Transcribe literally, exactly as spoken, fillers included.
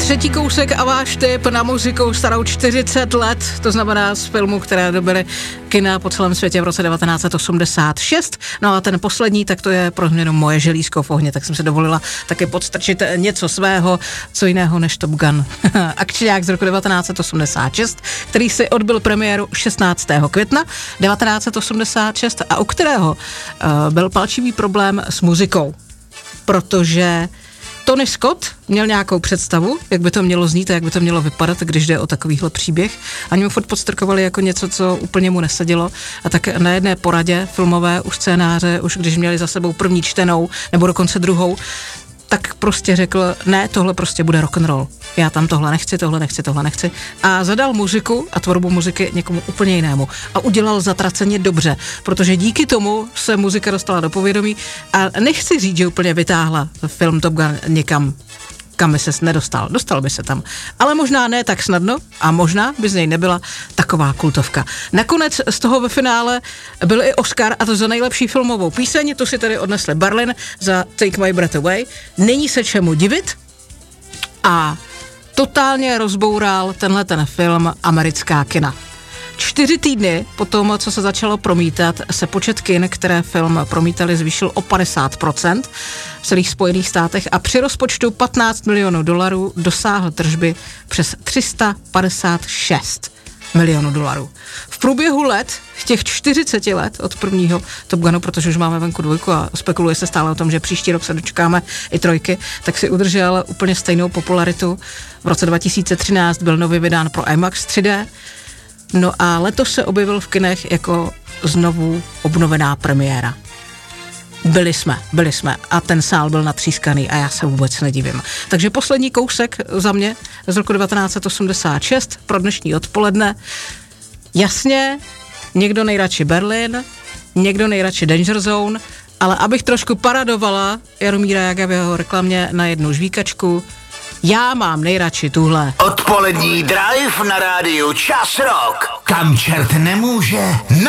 Třetí kousek a váš tip na muziku starou čtyřicet let, to znamená z filmů, které dobyly kina po celém světě v roce devatenáct set osmdesát šest. No a ten poslední, tak to je pro změnu Moje želízko v ohni, tak jsem se dovolila taky podstrčit něco svého, co jiného než Top Gun. Akčňák z roku devatenáct set osmdesát šest, který si odbyl premiéru šestnáctého května devatenáct set osmdesát šest a u kterého uh, byl palčivý problém s muzikou, protože Tony Scott měl nějakou představu, jak by to mělo znít a jak by to mělo vypadat, když jde o takovýhle příběh. A mu furt podstrkovali jako něco, co úplně mu nesedělo. A tak na jedné poradě filmové u scénáře, už když měli za sebou první čtenou, nebo dokonce druhou, tak prostě řekl, ne, tohle prostě bude rock'n'roll. Já tam tohle nechci, tohle nechci, tohle nechci. A zadal muziku a tvorbu muziky někomu úplně jinému. A udělal zatraceně dobře, protože díky tomu se muzika dostala do povědomí a nechci říct, že úplně vytáhla film Top Gun někam, kam by ses nedostal. Dostal by se tam. Ale možná ne tak snadno a možná by z něj nebyla taková kultovka. Nakonec z toho ve finále byl i Oscar, a to za nejlepší filmovou píseň. Tu si tedy odnesli Berlin za Take My Breath Away. Není se čemu divit a totálně rozboural tenhle ten film americká kina. Čtyři týdny po tom, co se začalo promítat, se počet kin, které film promítali, zvýšil o padesát procent v celých Spojených státech a při rozpočtu patnáct milionů dolarů dosáhl tržby přes tři sta padesát šest milionů dolarů. V průběhu let, těch čtyřicet let od prvního Top Gunu, protože už máme venku dvojku a spekuluje se stále o tom, že příští rok se dočkáme i trojky, tak si udržel úplně stejnou popularitu. V roce dva tisíce třináct byl nově vydán pro IMAX tři dé. No a letos se objevil v kinech jako znovu obnovená premiéra. Byli jsme, byli jsme a ten sál byl natřískaný a já se vůbec nedivím. Takže poslední kousek za mě z roku devatenáct set osmdesát šest pro dnešní odpoledne. Jasně, někdo nejradši Berlin, někdo nejradši Danger Zone, ale abych trošku paradovala Jaromíra Jágra v jeho reklamě na jednu žvíkačku, já mám nejradši tuhle. Odpolední drive na rádiu Čas Rock. Kam čert nemůže,